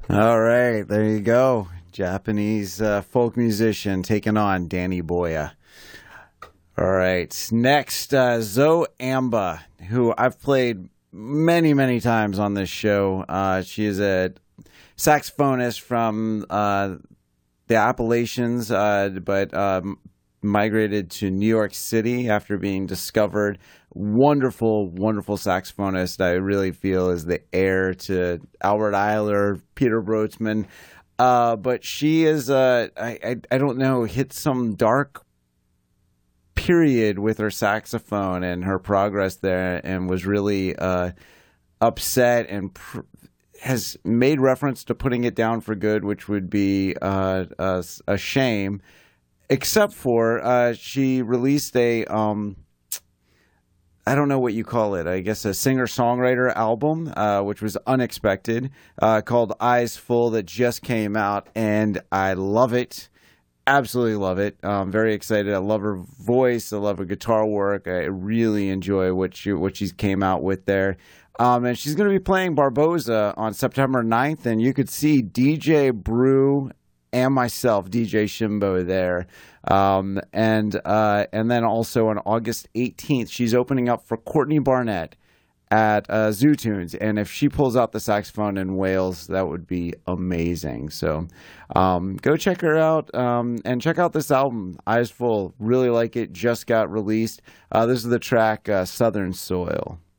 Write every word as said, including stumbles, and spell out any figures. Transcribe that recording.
All right, there you go. Japanese uh, folk musician taking on Danny Boya. All right, next, uh, Zoe Amba, who I've played many, many times on this show. Uh, she is a saxophonist from uh, the Appalachians, uh, but um, migrated to New York City after being discovered. Wonderful, wonderful saxophonist. I really feel is the heir to Albert Ayler, Peter Brotzman. Uh, but she is, uh, I, I, I don't know, hit some dark period with her saxophone and her progress there, and was really uh, upset and pr- has made reference to putting it down for good, which would be uh, a, a shame. Except for uh, she released a, um, I don't know what you call it, I guess a singer-songwriter album, uh, which was unexpected, uh, called Eyes Full, that just came out, and I love it. Absolutely love it. I'm very excited. I love her voice. I love her guitar work. I really enjoy what she what she's came out with there. Um, and she's going to be playing Barboza on September ninth, and you could see D J Brew and myself, D J Shimbo, there. Um, and uh, and then also on August eighteenth, she's opening up for Courtney Barnett at uh, Zoo Tunes. And if she pulls out the saxophone in Wales, that would be amazing. So um, go check her out um, and check out this album, Eyes Full. Really like it. Just got released. Uh, this is the track uh, Southern Soil.